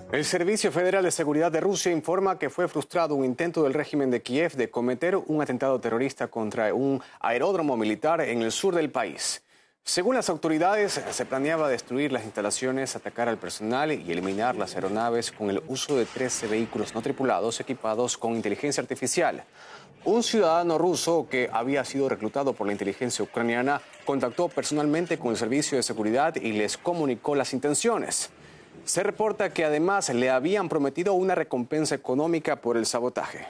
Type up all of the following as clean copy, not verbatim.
El Servicio Federal de Seguridad de Rusia informa que fue frustrado un intento del régimen de Kiev de cometer un atentado terrorista contra un aeródromo militar en el sur del país. Según las autoridades, se planeaba destruir las instalaciones, atacar al personal y eliminar las aeronaves con el uso de 13 vehículos no tripulados equipados con inteligencia artificial. Un ciudadano ruso que había sido reclutado por la inteligencia ucraniana contactó personalmente con el servicio de seguridad y les comunicó las intenciones. Se reporta que además le habían prometido una recompensa económica por el sabotaje.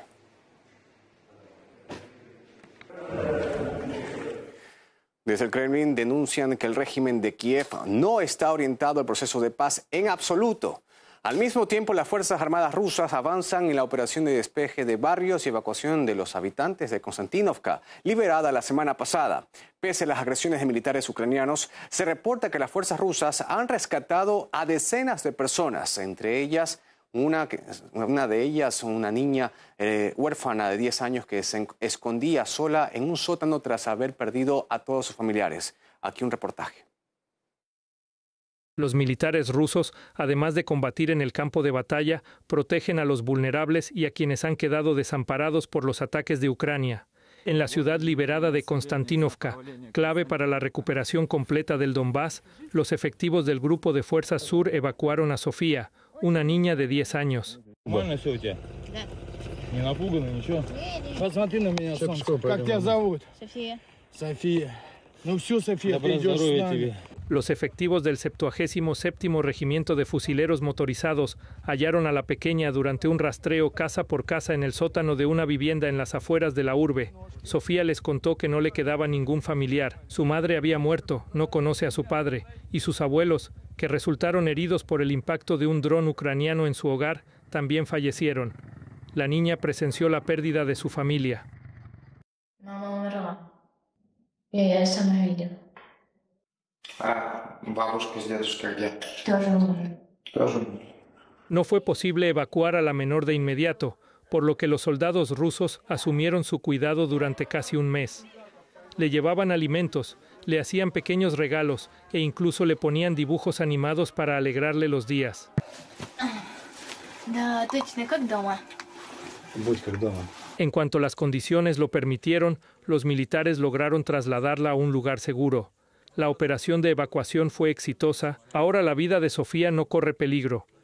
Desde el Kremlin denuncian que el régimen de Kiev no está orientado al proceso de paz en absoluto. Al mismo tiempo, las Fuerzas Armadas rusas avanzan en la operación de despeje de barrios y evacuación de los habitantes de Konstantinovka, liberada la semana pasada. Pese a las agresiones de militares ucranianos, se reporta que las fuerzas rusas han rescatado a decenas de personas, entre ellas una de ellas, una niña huérfana de 10 años que se escondía sola en un sótano tras haber perdido a todos sus familiares. Aquí un reportaje. Los militares rusos, además de combatir en el campo de batalla, protegen a los vulnerables y a quienes han quedado desamparados por los ataques de Ucrania. En la ciudad liberada de Konstantinovka, clave para la recuperación completa del Donbass, los efectivos del Grupo de Fuerzas Sur evacuaron a Sofía, una niña de 10 años. Los efectivos del 77º Regimiento de Fusileros Motorizados hallaron a la pequeña durante un rastreo casa por casa en el sótano de una vivienda en las afueras de la urbe. Sofía les contó que no le quedaba ningún familiar. Su madre había muerto, no conoce a su padre, y sus abuelos, que resultaron heridos por el impacto de un dron ucraniano en su hogar, también fallecieron. La niña presenció la pérdida de su familia. No fue posible evacuar a la menor de inmediato, por lo que los soldados rusos asumieron su cuidado durante casi un mes. Le llevaban alimentos, le hacían pequeños regalos e incluso le ponían dibujos animados para alegrarle los días. En cuanto las condiciones lo permitieron, los militares lograron trasladarla a un lugar seguro. La operación de evacuación fue exitosa. Ahora la vida de Sofía no corre peligro.